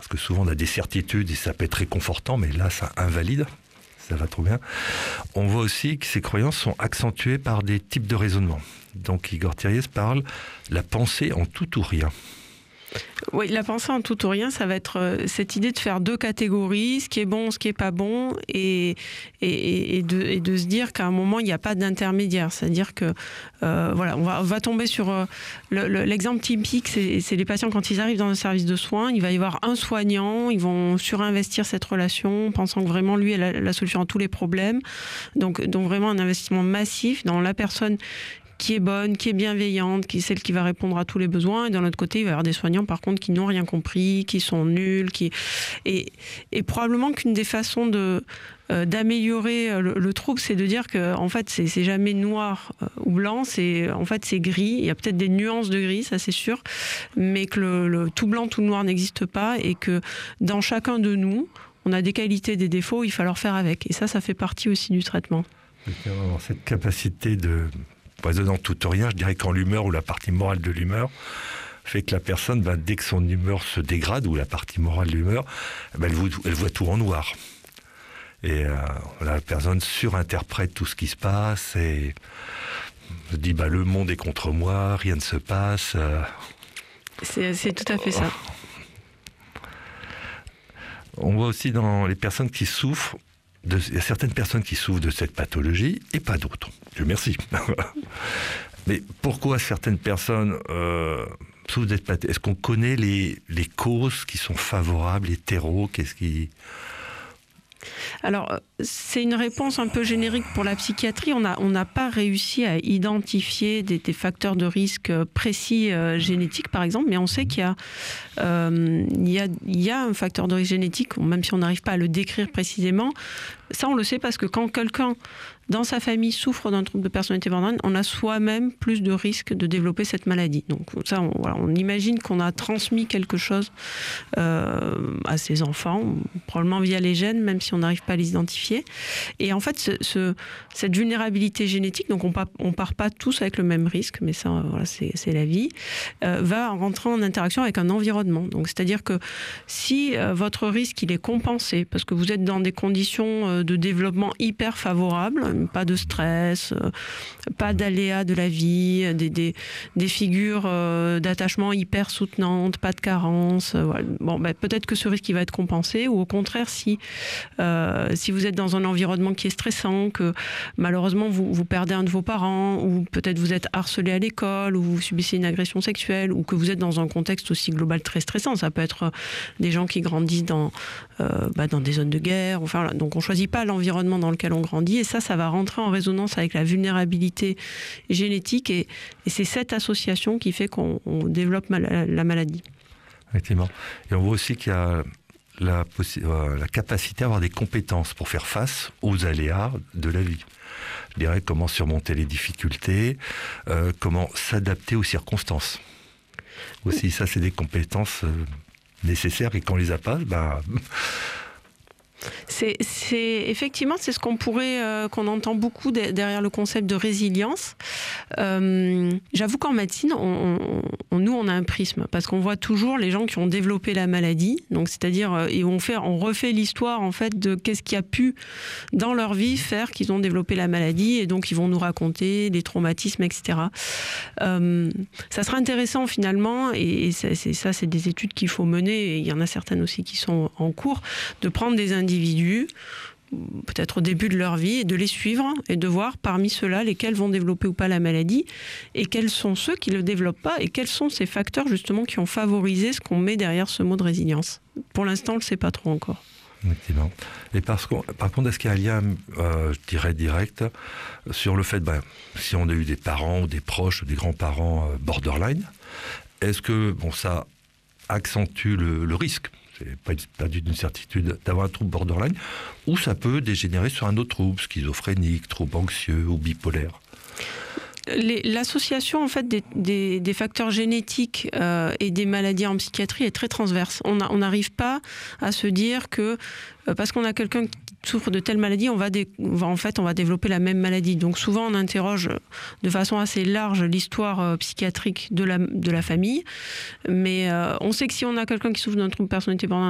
parce que souvent on a des certitudes et ça peut être réconfortant, mais là ça invalide, ça va trop bien. On voit aussi que ces croyances sont accentuées par des types de raisonnement. Donc Igor Thiriez parle la pensée en tout ou rien. Oui, la pensée en tout ou rien, ça va être cette idée de faire deux catégories, ce qui est bon, ce qui est pas bon, et de se dire qu'à un moment il n'y a pas d'intermédiaire. C'est-à-dire que voilà, on va tomber sur l'exemple typique, c'est les patients quand ils arrivent dans un service de soins, il va y avoir un soignant, ils vont surinvestir cette relation, pensant que vraiment lui est la solution à tous les problèmes. Donc vraiment un investissement massif dans la personne qui est bonne, qui est bienveillante, qui est celle qui va répondre à tous les besoins. Et d'un autre côté, il va y avoir des soignants, par contre, qui n'ont rien compris, qui sont nuls. Et probablement qu'une des façons d'améliorer le trouble, c'est de dire que en fait, c'est jamais noir ou blanc, c'est gris. Il y a peut-être des nuances de gris, ça c'est sûr, mais que le tout blanc, tout noir n'existe pas et que dans chacun de nous, on a des qualités, des défauts, il faut leur faire avec. Et ça fait partie aussi du traitement. Cette capacité de raisonner en tout ou rien, je dirais qu'en l'humeur ou la partie morale de l'humeur fait que la personne, dès que son humeur se dégrade, ou la partie morale de l'humeur, elle voit tout en noir. Et la personne surinterprète tout ce qui se passe et se dit le monde est contre moi, rien ne se passe. C'est tout à fait ça. On voit aussi dans les personnes qui souffrent, il y a certaines personnes qui souffrent de cette pathologie et pas d'autres. Dieu merci. Mais pourquoi certaines personnes souffrent de cette pathologie ? Est-ce qu'on connaît les causes qui sont favorables, les terreaux ? Alors, c'est une réponse un peu générique pour la psychiatrie. On n'a pas réussi à identifier des facteurs de risque précis génétiques, par exemple, mais on sait qu'il y a un facteur de risque génétique, même si on n'arrive pas à le décrire précisément. Ça, on le sait parce que quand quelqu'un dans sa famille souffre d'un trouble de personnalité borderline, on a soi-même plus de risques de développer cette maladie. Donc ça, on imagine qu'on a transmis quelque chose à ses enfants, probablement via les gènes, même si on n'arrive pas à les identifier. Et en fait, cette vulnérabilité génétique, donc on part pas tous avec le même risque, mais ça, c'est la vie, va rentrer en interaction avec un environnement. Donc c'est-à-dire que si votre risque il est compensé parce que vous êtes dans des conditions de développement hyper favorables, pas de stress, pas d'aléas de la vie, des figures d'attachement hyper soutenantes, pas de carence. Voilà. Bon, peut-être que ce risque il va être compensé, ou au contraire, si vous êtes dans un environnement qui est stressant, que malheureusement vous perdez un de vos parents, ou peut-être vous êtes harcelé à l'école, ou vous subissez une agression sexuelle, ou que vous êtes dans un contexte aussi global très stressant. Ça peut être des gens qui grandissent dans des zones de guerre. Enfin, voilà. Donc on choisit pas l'environnement dans lequel on grandit, et ça va rentrer en résonance avec la vulnérabilité génétique, et c'est cette association qui fait qu'on développe la maladie. Effectivement. Et on voit aussi qu'il y a la capacité à avoir des compétences pour faire face aux aléas de la vie. Je dirais comment surmonter les difficultés, comment s'adapter aux circonstances. Aussi, ça, c'est des compétences nécessaires, et quand on les a pas, Effectivement, c'est ce qu'on entend beaucoup derrière le concept de résilience. J'avoue qu'en médecine, nous, on a un prisme, parce qu'on voit toujours les gens qui ont développé la maladie. Donc, c'est-à-dire, et on refait l'histoire, en fait, de qu'est-ce qui a pu, dans leur vie, faire qu'ils ont développé la maladie, et donc ils vont nous raconter des traumatismes, etc. Ça sera intéressant, finalement, et c'est des études qu'il faut mener, et il y en a certaines aussi qui sont en cours, de prendre des individus, peut-être au début de leur vie, et de les suivre et de voir parmi ceux-là lesquels vont développer ou pas la maladie, et quels sont ceux qui ne le développent pas, et quels sont ces facteurs justement qui ont favorisé ce qu'on met derrière ce mot de résilience. Pour l'instant, on ne le sait pas trop encore. Effectivement. Et par contre, est-ce qu'il y a un lien, je dirais direct, sur le fait, si on a eu des parents ou des proches ou des grands-parents borderline, est-ce que ça accentue le risque ? C'est pas d'une certitude d'avoir un trouble borderline, ou ça peut dégénérer sur un autre trouble, schizophrénique, trouble anxieux ou bipolaire. L'association en fait des facteurs génétiques et des maladies en psychiatrie est très transverse. On n'arrive pas à se dire que parce qu'on a quelqu'un qui souffre de telle maladie, on va développer la même maladie. Donc souvent on interroge de façon assez large l'histoire psychiatrique de la famille, mais on sait que si on a quelqu'un qui souffre d'un trouble de personnalité borderline,